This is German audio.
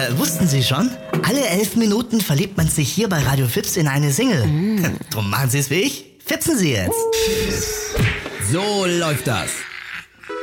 Wussten Sie schon? Alle 11 Minuten verliebt man sich hier bei Radio Fips in eine Single. Drum machen Sie es wie ich. Fipsen Sie jetzt. So läuft das.